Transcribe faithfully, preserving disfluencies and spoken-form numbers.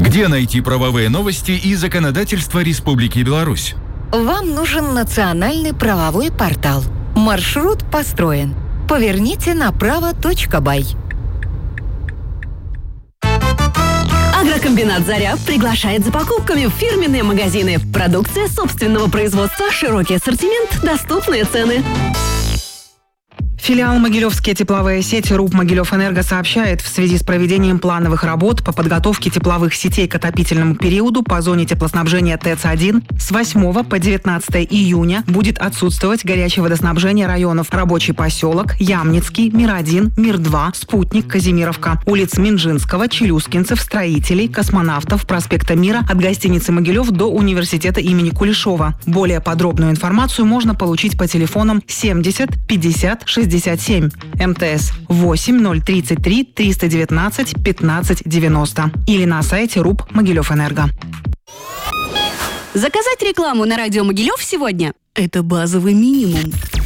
Где найти правовые новости и законодательство Республики Беларусь? Вам нужен национальный правовой портал. Маршрут построен. Поверните направо точка бай. Агрокомбинат «Заря» приглашает за покупками в фирменные магазины. Продукция собственного производства, широкий ассортимент, доступные цены. Филиал «Могилевские тепловые сети» РУП «Могилев-Энерго» сообщает, в связи с проведением плановых работ по подготовке тепловых сетей к отопительному периоду по зоне теплоснабжения ТЭЦ один с восьмого по девятнадцатое июня будет отсутствовать горячее водоснабжение районов Рабочий поселок, Ямницкий, Мир один, Мир два, Спутник, Казимировка, улиц Минжинского, Челюскинцев, Строителей, Космонавтов, проспекта Мира от гостиницы «Могилев» до университета имени Кулешова. Более подробную информацию можно получить по телефонам семьдесят пятьдесят шестьдесят семь, МТС восемь ноль тридцать три триста девятнадцать пятнадцать девяносто или на сайте РУП «Могилев-Энерго». Заказать рекламу на радио «Могилев» сегодня – это базовый минимум.